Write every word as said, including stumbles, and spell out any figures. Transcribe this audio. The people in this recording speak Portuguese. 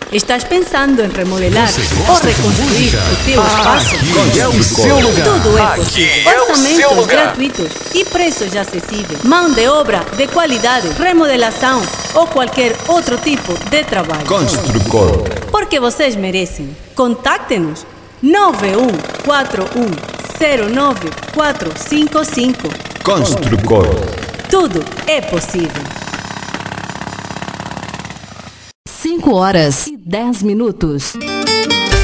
Estás pensando em remodelar Você ou gosta de reconstruir música? o teu espaço? Aqui é o seu lugar. Tudo é Aqui possível. é o seu Orçamentos lugar. gratuitos e preços acessíveis. Mão de obra de qualidade, remodelação ou qualquer outro tipo de trabalho. Construcor. Porque vocês merecem. Contacte-nos nove um quatro um zero nove quatro cinco cinco. Construcor. Tudo é possível. cinco horas e dez minutos.